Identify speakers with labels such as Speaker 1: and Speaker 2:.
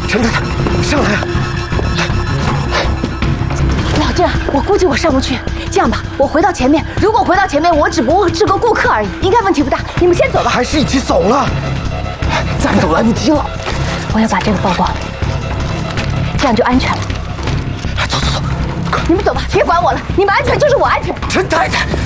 Speaker 1: 陈太太，上来啊！
Speaker 2: 老郑，我估计我上不去。这样吧，我回到前面。如果回到前面，我只不过是个顾客而已，应该问题不大。你们先走吧。
Speaker 1: 还是一起走了，再走来不及了。
Speaker 2: 我要把这个包包，这样就安全了。
Speaker 1: 走走走，快！
Speaker 2: 你们走吧，别管我了。你们安全就是我安全。
Speaker 1: 陈太太。